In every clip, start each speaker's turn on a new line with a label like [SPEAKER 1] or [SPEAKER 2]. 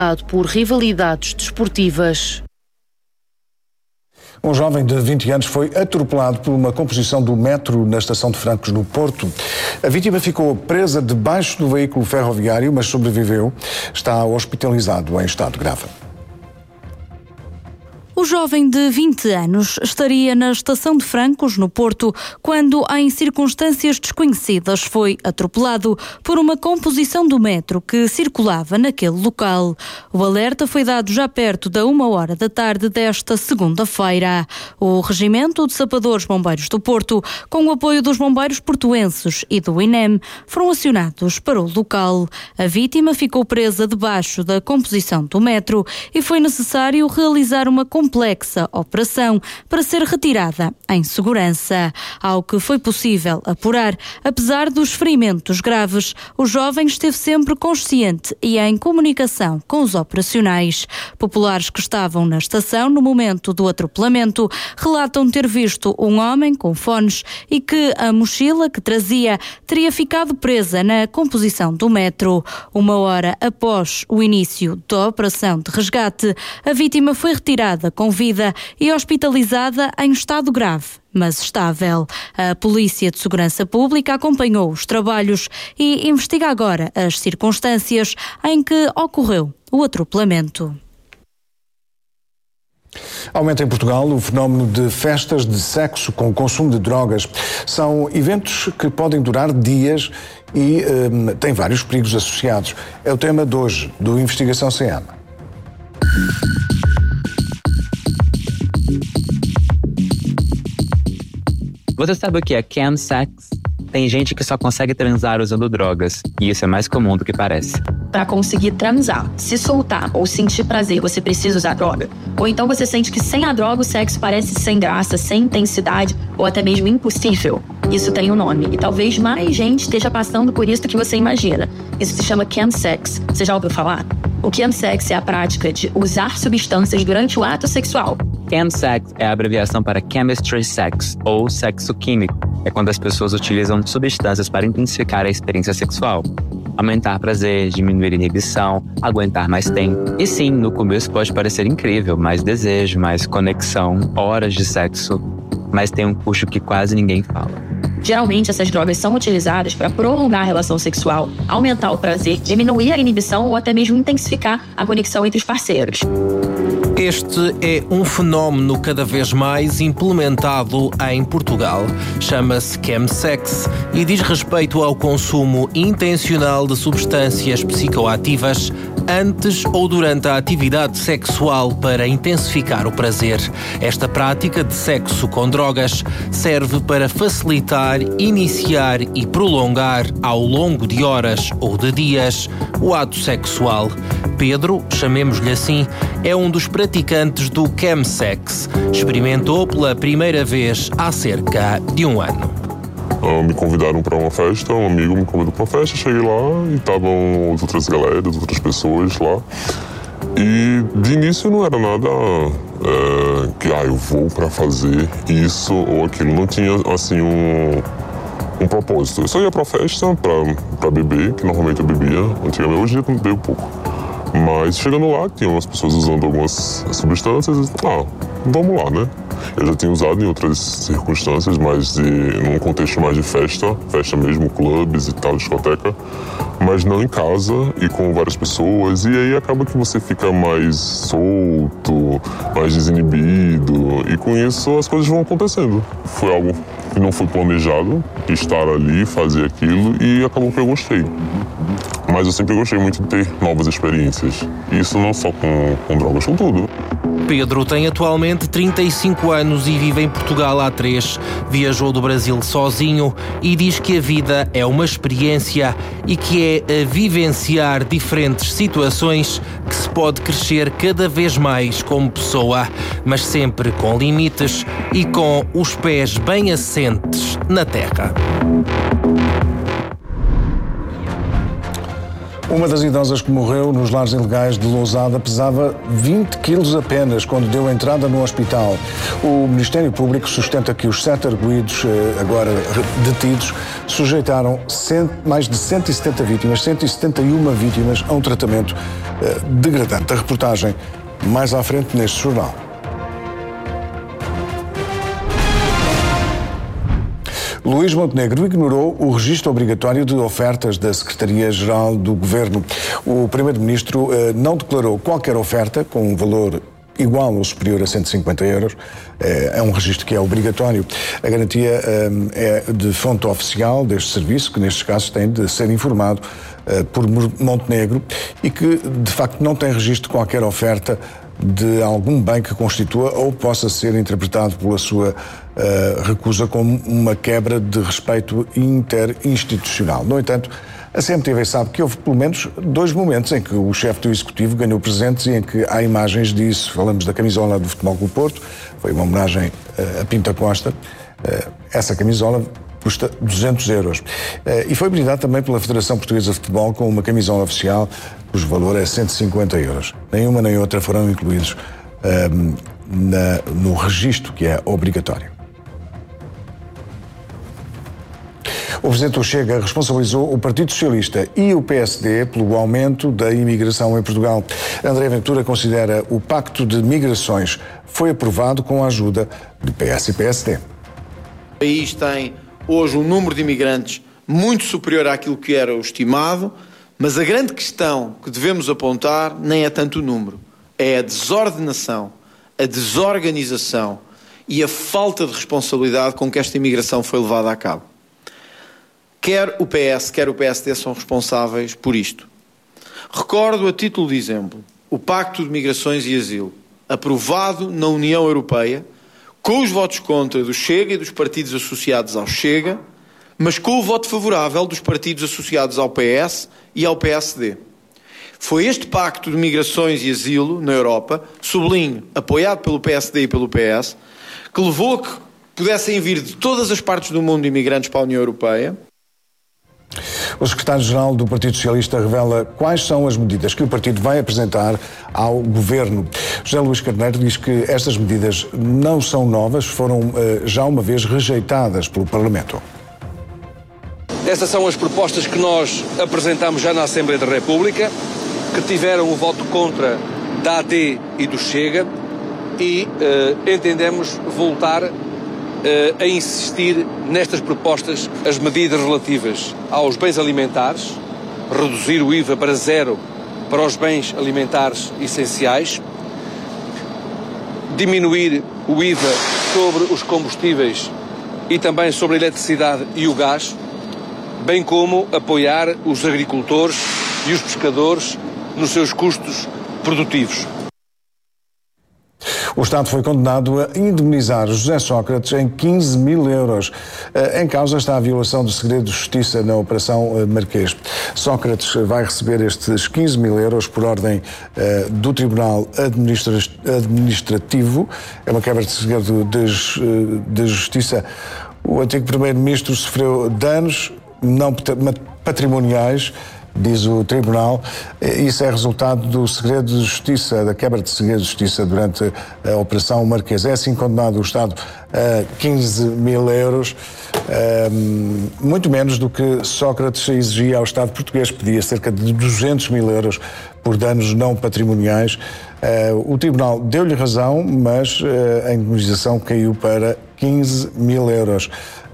[SPEAKER 1] por rivalidades desportivas.
[SPEAKER 2] Um jovem de 20 anos foi atropelado por uma composição do metro na estação de Francos, no Porto. A vítima ficou presa debaixo do veículo ferroviário, mas sobreviveu. Está hospitalizado em estado grave.
[SPEAKER 1] O jovem de 20 anos estaria na estação de Francos, no Porto, quando, em circunstâncias desconhecidas, foi atropelado por uma composição do metro que circulava naquele local. O alerta foi dado já perto da 1h da tarde desta segunda-feira. O Regimento de Sapadores Bombeiros do Porto, com o apoio dos bombeiros portuenses e do INEM, foram acionados para o local. A vítima ficou presa debaixo da composição do metro e foi necessário realizar uma complexa operação para ser retirada em segurança. Ao que foi possível apurar, apesar dos ferimentos graves, o jovem esteve sempre consciente e em comunicação com os operacionais. Populares que estavam na estação no momento do atropelamento relatam ter visto um homem com fones e que a mochila que trazia teria ficado presa na composição do metro. 1h após o início da operação de resgate, a vítima foi retirada com vida e hospitalizada em estado grave, mas estável. A Polícia de Segurança Pública acompanhou os trabalhos e investiga agora as circunstâncias em que ocorreu o atropelamento.
[SPEAKER 2] Aumenta em Portugal o fenómeno de festas de sexo com consumo de drogas. São eventos que podem durar dias e têm vários perigos associados. É o tema de hoje, do Investigação CM.
[SPEAKER 3] Você sabe o que é chemsex? Tem gente que só consegue transar usando drogas, e isso é mais comum do que parece.
[SPEAKER 4] Para conseguir transar, se soltar ou sentir prazer, você precisa usar droga? Ou então você sente que sem a droga o sexo parece sem graça, sem intensidade ou até mesmo impossível? Isso tem um nome, e talvez mais gente esteja passando por isso do que você imagina. Isso se chama chemsex. Você já ouviu falar? O chemsex é a prática de usar substâncias durante o ato sexual.
[SPEAKER 3] Chemsex é a abreviação para chemistry sex, ou sexo químico. É quando as pessoas utilizam substâncias para intensificar a experiência sexual. Aumentar prazer, diminuir inibição, aguentar mais tempo. E sim, no começo pode parecer incrível, mais desejo, mais conexão, horas de sexo, mas tem um custo que quase ninguém fala.
[SPEAKER 4] Geralmente, essas drogas são utilizadas para prolongar a relação sexual, aumentar o prazer, diminuir a inibição ou até mesmo intensificar a conexão entre os parceiros.
[SPEAKER 5] Este é um fenómeno cada vez mais implementado em Portugal. Chama-se chemsex e diz respeito ao consumo intencional de substâncias psicoativas antes ou durante a atividade sexual para intensificar o prazer. Esta prática de sexo com drogas serve para facilitar, iniciar e prolongar ao longo de horas ou de dias o ato sexual. Pedro, chamemos-lhe assim, é um dos praticantes do chemsex. Experimentou pela primeira vez há cerca de um ano.
[SPEAKER 6] Me convidaram para uma festa, um amigo me convidou para uma festa, cheguei lá e estavam as outras galeras, outras pessoas lá. E de início não era nada que eu vou para fazer isso ou aquilo. Não tinha assim um propósito. Eu só ia para a festa para beber, que normalmente eu bebia antigamente, hoje eu bebo pouco. Mas chegando lá, tinha umas pessoas usando algumas substâncias, vamos lá, né? Eu já tinha usado em outras circunstâncias, mas num contexto mais de festa mesmo, clubes e tal, discoteca, mas não em casa e com várias pessoas, e aí acaba que você fica mais solto, mais desinibido, e com isso as coisas vão acontecendo. Foi algo que não foi planejado, estar ali, fazer aquilo, e acabou que eu gostei. Mas eu sempre gostei muito de ter novas experiências. Isso não só com drogas, com tudo.
[SPEAKER 5] Pedro tem atualmente 35 anos e vive em Portugal há 3. Viajou do Brasil sozinho e diz que a vida é uma experiência e que é a vivenciar diferentes situações que se pode crescer cada vez mais como pessoa, mas sempre com limites e com os pés bem assentes na terra.
[SPEAKER 2] Uma das idosas que morreu nos lares ilegais de Lousada pesava 20 quilos apenas quando deu entrada no hospital. O Ministério Público sustenta que os 7 arguidos, agora detidos, sujeitaram mais de 170 vítimas, 171 vítimas a um tratamento degradante. A reportagem mais à frente neste jornal. Luís Montenegro ignorou o registro obrigatório de ofertas da Secretaria-Geral do Governo. O Primeiro-Ministro não declarou qualquer oferta com um valor igual ou superior a 150 euros. É um registro que é obrigatório. A garantia é de fonte oficial deste serviço, que nestes casos tem de ser informado por Montenegro e que, de facto, não tem registro de qualquer oferta de algum bem que constitua ou possa ser interpretado pela sua recusa como uma quebra de respeito interinstitucional. No entanto, a CMTV sabe que houve pelo menos 2 momentos em que o chefe do Executivo ganhou presentes e em que há imagens disso. Falamos da camisola do Futebol Clube Porto, foi uma homenagem a Pinto Costa. Essa camisola custa 200 euros. E foi brindado também pela Federação Portuguesa de Futebol com uma camisola oficial cujo valor é 150 euros. Nenhuma nem outra foram incluídos no registro que é obrigatório. O Presidente do Chega responsabilizou o Partido Socialista e o PSD pelo aumento da imigração em Portugal. André Ventura considera o Pacto de Migrações foi aprovado com a ajuda de PS e PSD.
[SPEAKER 7] O país tem hoje um número de imigrantes muito superior àquilo que era o estimado, mas a grande questão que devemos apontar nem é tanto o número, é a desordenação, a desorganização e a falta de responsabilidade com que esta imigração foi levada a cabo. Quer o PS, quer o PSD são responsáveis por isto. Recordo, a título de exemplo, o Pacto de Migrações e Asilo, aprovado na União Europeia, com os votos contra do Chega e dos partidos associados ao Chega, mas com o voto favorável dos partidos associados ao PS e ao PSD. Foi este Pacto de Migrações e Asilo na Europa, sublinho, apoiado pelo PSD e pelo PS, que levou a que pudessem vir de todas as partes do mundo imigrantes para a União Europeia.
[SPEAKER 2] O secretário-geral do Partido Socialista revela quais são as medidas que o partido vai apresentar ao governo. José Luís Carneiro diz que estas medidas não são novas, foram já uma vez rejeitadas pelo Parlamento.
[SPEAKER 8] Estas são as propostas que nós apresentamos já na Assembleia da República, que tiveram o voto contra da AD e do Chega, e entendemos voltar a insistir nestas propostas, as medidas relativas aos bens alimentares, reduzir o IVA para 0 para os bens alimentares essenciais, diminuir o IVA sobre os combustíveis e também sobre a eletricidade e o gás, bem como apoiar os agricultores e os pescadores nos seus custos produtivos.
[SPEAKER 2] O Estado foi condenado a indemnizar José Sócrates em 15 mil euros. Em causa está a violação do segredo de justiça na Operação Marquês. Sócrates vai receber estes 15 mil euros por ordem do Tribunal Administrativo. É uma quebra de segredo de justiça. O antigo Primeiro-Ministro sofreu danos não patrimoniais, diz o Tribunal. Isso é resultado do segredo de justiça, da quebra de segredo de justiça durante a Operação Marquês. É assim condenado o Estado a 15 mil euros, muito menos do que Sócrates exigia ao Estado português, pedia cerca de 200 mil euros por danos não patrimoniais. O Tribunal deu-lhe razão, mas a indemnização caiu para 15 mil euros.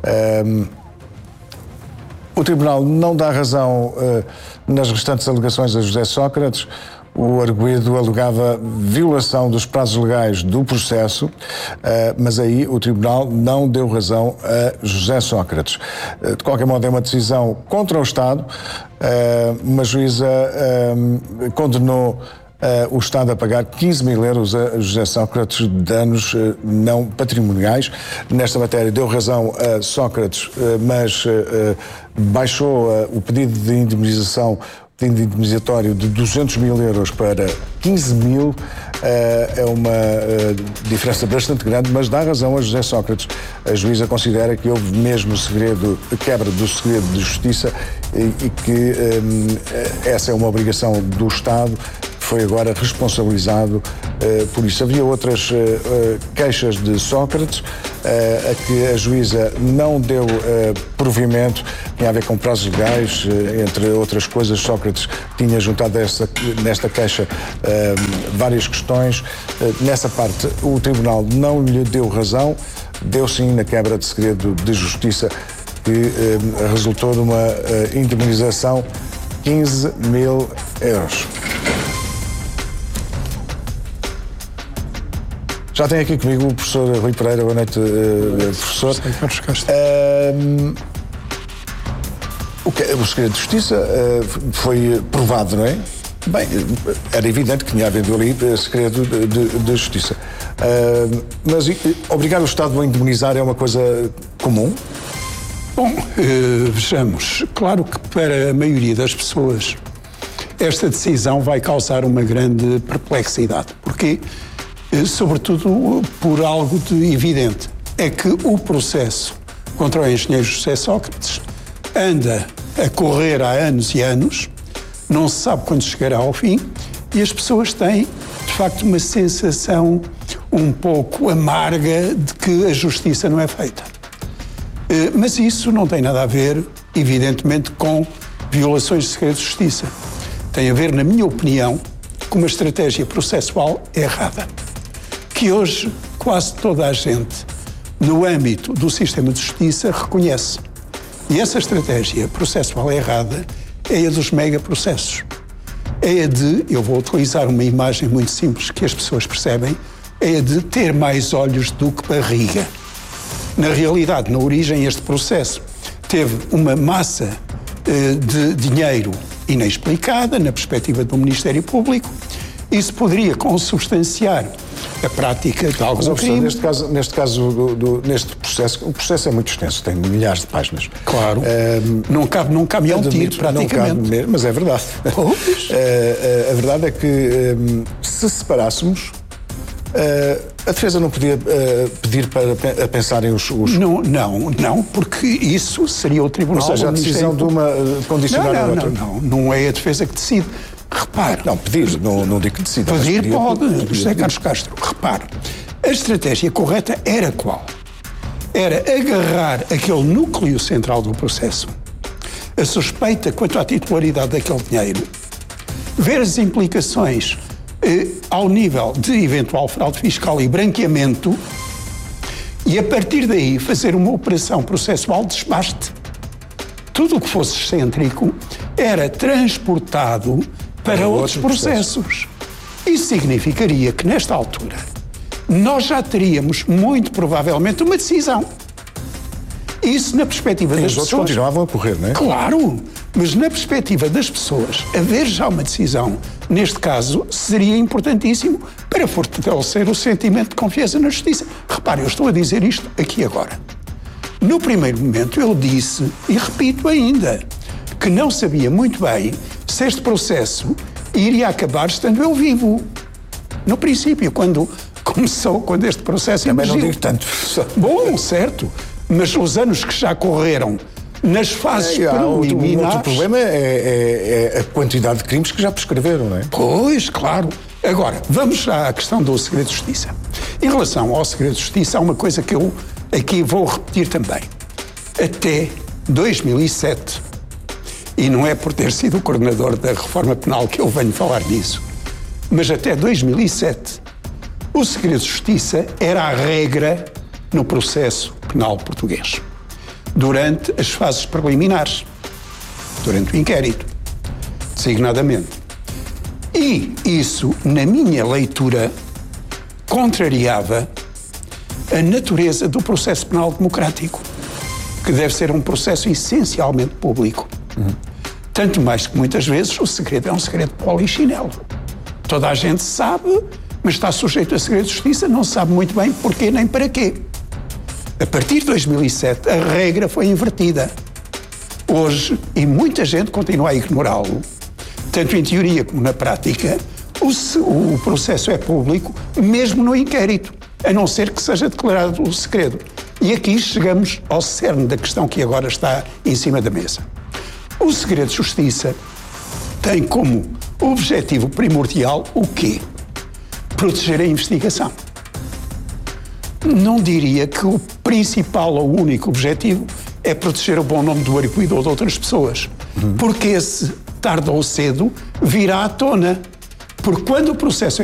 [SPEAKER 2] O Tribunal não dá razão nas restantes alegações a José Sócrates. O arguido alegava violação dos prazos legais do processo, mas aí o Tribunal não deu razão a José Sócrates. De qualquer modo, é uma decisão contra o Estado. Uma juíza condenou o Estado a pagar 15 mil euros a José Sócrates de danos não patrimoniais. Nesta matéria deu razão a Sócrates, mas baixou o pedido de indemnização de indemnizatório de 200 mil euros para 15 mil é uma diferença bastante grande, mas dá razão a José Sócrates. A juíza considera que houve mesmo quebra do segredo de justiça e que essa é uma obrigação do Estado, que foi agora responsabilizado por isso. Havia outras queixas de Sócrates, a que a juíza não deu provimento, tinha a ver com prazos legais, entre outras coisas. Sócrates tinha juntado nesta queixa várias questões. Nessa parte, o Tribunal não lhe deu razão, deu sim na quebra de segredo de justiça, que resultou numa indemnização de 15 mil euros. Já tenho aqui comigo o professor Rui Pereira. Boa noite, professor. O segredo de justiça foi provado, não é? Bem, era evidente que tinha havido ali segredo de justiça. Mas obrigar o Estado a indemnizar é uma coisa comum?
[SPEAKER 9] Bom, vejamos. Claro que para a maioria das pessoas esta decisão vai causar uma grande perplexidade. Porquê? Sobretudo por algo de evidente. É que o processo contra o engenheiro José Sócrates anda a correr há anos e anos, não se sabe quando chegará ao fim, e as pessoas têm, de facto, uma sensação um pouco amarga de que a justiça não é feita. Mas isso não tem nada a ver, evidentemente, com violações de segredo de justiça. Tem a ver, na minha opinião, com uma estratégia processual errada, que hoje quase toda a gente, no âmbito do sistema de justiça, reconhece. E essa estratégia processual errada é a dos megaprocessos. É a de, eu vou utilizar uma imagem muito simples que as pessoas percebem, é a de ter mais olhos do que barriga. Na realidade, na origem, este processo teve uma massa de dinheiro inexplicada, na perspectiva do Ministério Público. Isso poderia consubstanciar a prática de algum crime.
[SPEAKER 2] Neste processo, o processo é muito extenso, tem milhares de páginas.
[SPEAKER 9] Claro. Não cabe num caminhão de tiro, praticamente.
[SPEAKER 2] Não cabe mesmo, mas é verdade. A verdade é que se separássemos, a defesa não podia pedir para pensarem os...
[SPEAKER 9] Não, porque isso seria o Tribunal...
[SPEAKER 2] Ou seja, a decisão de uma condicionar a outra.
[SPEAKER 9] Não é a defesa que decide. Repare.
[SPEAKER 2] Não, pedir, não digo que decida.
[SPEAKER 9] Pedir pode, José Carlos Castro. Repare, a estratégia correta era qual? Era agarrar aquele núcleo central do processo, a suspeita quanto à titularidade daquele dinheiro, ver as implicações ao nível de eventual fraude fiscal e branqueamento e, a partir daí, fazer uma operação processual de desbaste. Tudo o que fosse excêntrico era transportado para outros processos. Isso significaria que, nesta altura, nós já teríamos, muito provavelmente, uma decisão. Isso na perspectiva das pessoas...
[SPEAKER 2] Os outros continuavam a correr, não é?
[SPEAKER 9] Claro, mas na perspectiva das pessoas, haver já uma decisão, neste caso, seria importantíssimo para fortalecer o sentimento de confiança na justiça. Repare, eu estou a dizer isto aqui agora. No primeiro momento eu disse, e repito ainda, que não sabia muito bem se este processo iria acabar estando eu vivo. No princípio, quando este processo emergiu.
[SPEAKER 2] Também não digo tanto.
[SPEAKER 9] Bom, certo, mas os anos que já correram nas fases preliminares...
[SPEAKER 2] Outro problema é a quantidade de crimes que já prescreveram, não é?
[SPEAKER 9] Pois, claro. Agora, vamos já à questão do segredo de justiça. Em relação ao segredo de justiça, há uma coisa que eu aqui vou repetir também. Até 2007, e não é por ter sido o coordenador da reforma penal que eu venho falar nisso, mas até 2007, o segredo de justiça era a regra no processo penal português. Durante as fases preliminares, durante o inquérito, designadamente. E isso, na minha leitura, contrariava a natureza do processo penal democrático, que deve ser um processo essencialmente público. Tanto mais que muitas vezes o segredo é um segredo polichinelo. Toda a gente sabe, mas está sujeito a segredo de justiça, não sabe muito bem porquê nem para quê. A partir de 2007, a regra foi invertida. Hoje, e muita gente continua a ignorá-lo, tanto em teoria como na prática, o processo é público, mesmo no inquérito, a não ser que seja declarado o segredo. E aqui chegamos ao cerne da questão que agora está em cima da mesa. O segredo de justiça tem como objetivo primordial o quê? Proteger a investigação. Não diria que o principal ou único objetivo é proteger o bom nome do arguidor de outras pessoas. Porque esse, tarde ou cedo, virá à tona. Porque quando o processo